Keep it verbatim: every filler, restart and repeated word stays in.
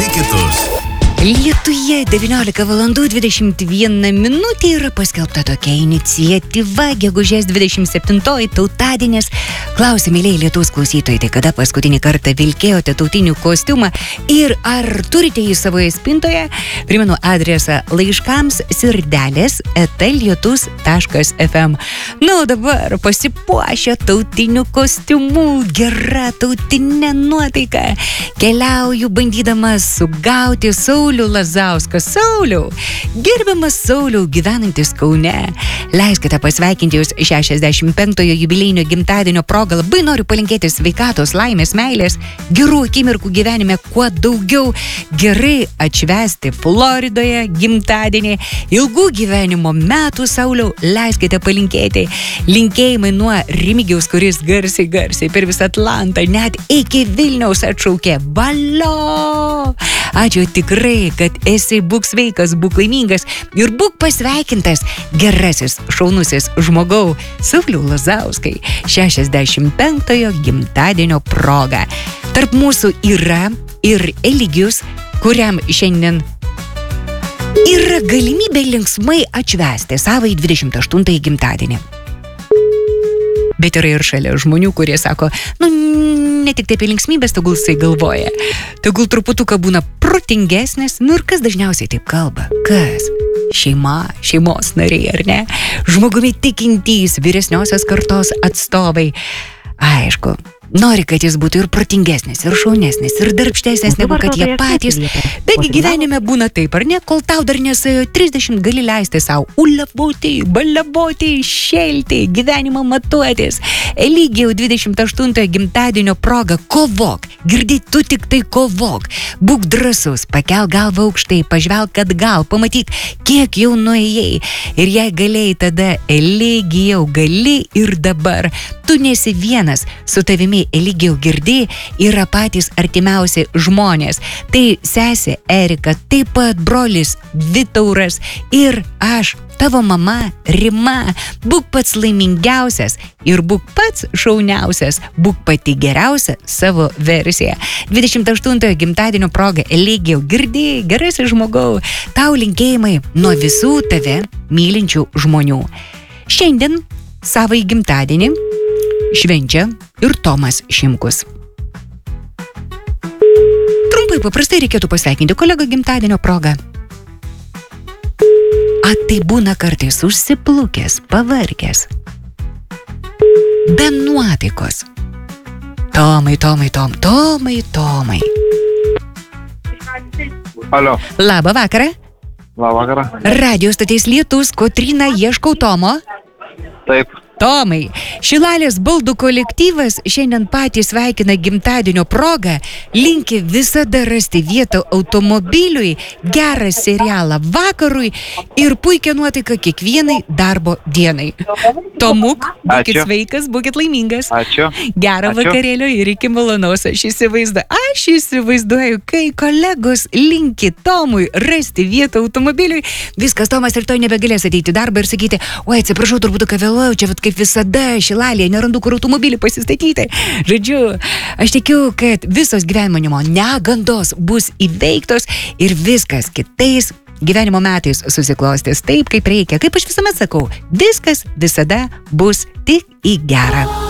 kitus. Lietuje devyniolika valandų dvidešimt viena minutė yra paskelbta tokia iniciatyva, gegužės dvidešimt septintoji tautadienis. Klausia, mėlyje Lietuvos klausytojai, tai kada paskutinį kartą vilkėjote tautinių kostiumą ir ar turite jį savoje spintoje? Primenu adresą laiškams sirdelės eta lietus taškas ef em. Na, o dabar pasipuošę tautinių kostiumų, gera tautinė nuotaika. Keliauju bandydamas sugauti Saulių Lazauską. Sauliau, gerbiamas Sauliau, gyvenantis Kaune, leiskite pasveikinti jūs šešiasdešimt penktojo jubiliejinio gimtadienio proga. Labai noriu palinkėti sveikatos, laimės, meilės, gerų akimirkų gyvenime, kuo daugiau, gerai atšvęsti Floridoje gimtadienį, ilgų gyvenimo metų. Sauliau, leiskite palinkėti. Linkėjimai nuo Remigijaus, kuris garsiai, garsiai per visą Atlantą, net iki Vilniaus atšaukė. Valio! Ačiū tikrai, kad esi, būk sveikas, būk laimingas ir būk pasveikintas, gerasis, šaunusis žmogau, Sauliau Lazauskai, šešiasdešimt penktojo gimtadienio proga. Tarp mūsų yra ir Eligijus, kuriam šiandien yra galimybė linksmai atšvęsti savąjį dvidešimt aštuntąjį gimtadienį. Bet yra ir šalia žmonių, kurie sako, nu, ne tik taip linksmybės, tegul jisai galvoja. Tegul truputuką būna protingesnis, nu ir kas dažniausiai taip kalba? Kas? Šeima, šeimos nariai, ar ne? Žmogumi tikintys, vyresniosios kartos atstovai. Aišku, nori, kad jis būtų ir protingesnis, ir šaunesnis, ir darbštesnis, negu kad jie patys. Bet gyvenime būna taip, ar ne? Kol tau dar nesėjo trisdešimt, gali leisti savo uliaboti, baliaboti, šelti, gyvenimą matuotis. Eligijau dvidešimt aštuntojo gimtadienio proga, kovok. Girdi, tu tik tai kovok. Būk drąsus, pakel galvą aukštai, pažvelk atgal, pamatyk, kiek jau nuėjai. Ir jei galėjai tada, Eligijau, gali ir dabar. Tu nesi vienas, su tavimi Eligijau girdi yra patys artimiausi žmonės. Tai sesė Erika, taip pat brolis Vitauras ir aš, tavo mama Rima. Būk pats laimingiausias ir būk pats šauniausias, būk pati geriausia savo versija. dvidešimt aštuntojo gimtadienio proga, Eligijau girdi, gerasis žmogau, tau linkėjimai nuo visų tave mylinčių žmonių. Šiandien savąjį gimtadienį švenčia ir Tomas Šimkus. Trumpai paprastai reikėtų pasveikinti kolegą gimtadienio proga. A tai būna kartais užsiplukęs, pavargęs, be nuotaikos. Tomai, Tomai, Tom, Tomai, Tomai. Alio. Labą vakarą. Labą vakarą. Radio stoties Lietus, Kotryna, ieškau Tomo. Taip. Tomai, Šilalės baldų kolektyvas šiandien patys sveikina gimtadienio progą, linki visada rasti vietą automobiliui, gerą serialą vakarui ir puikią nuotaiką kiekvienai darbo dienai. Tomuk, būkit Ačiū. sveikas, būkit laimingas. Ačiū. Gerą Ačiū. vakarėlio ir iki malonaus. Aš įsivaizduoju, aš įsivaizduoju, kai kolegos linki Tomui rasti vietą automobiliui, viskas, Tomas ir to nebegalės ateiti į darbą ir sakyti, oi, atsiprašau, turbūt ką vėluoju, čia vat kaip visada Šilalėje nerandu, kur automobilį pasistatyti. Žodžiu, aš tikiu, kad visos gyvenimo negandos bus įveiktos ir viskas kitais gyvenimo metais susiklostys taip, kaip reikia. Kaip aš visuomet sakau, viskas visada bus tik į gerą.